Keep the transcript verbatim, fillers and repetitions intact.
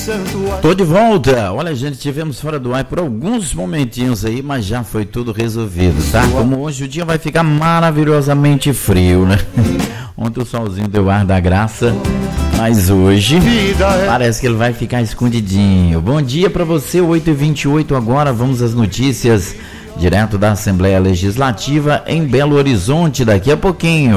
Tô de volta. Olha, gente, tivemos fora do ar por alguns momentinhos aí, mas já foi tudo resolvido, tá? Como hoje o dia vai ficar maravilhosamente frio, né? Ontem o solzinho deu ar da graça, mas hoje parece que ele vai ficar escondidinho. Bom dia pra você, oito e vinte e oito agora, vamos às notícias direto da Assembleia Legislativa em Belo Horizonte daqui a pouquinho.